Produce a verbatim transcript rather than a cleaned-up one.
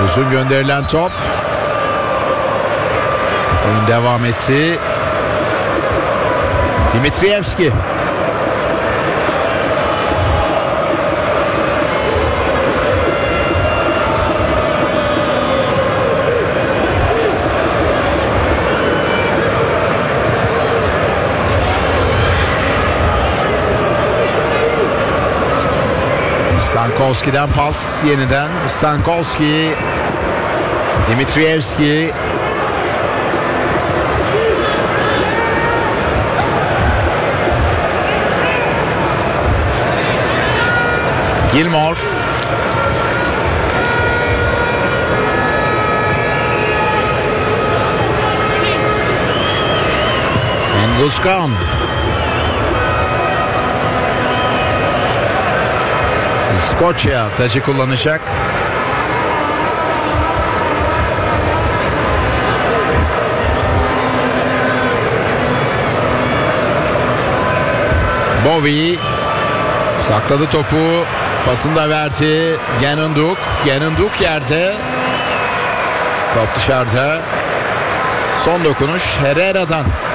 Uzun gönderilen top. Oyun devam etti. Dimitrievski. Stankovski'den pas yeniden. Stankovski, Dimitrievski. Gilmore. Engelskan. Skoçya tacı kullanacak. Bowie sakladı topu. Pasını da verdi. Genenduk. Genenduk yerde. Top dışarıda. Son dokunuş Herrera'dan.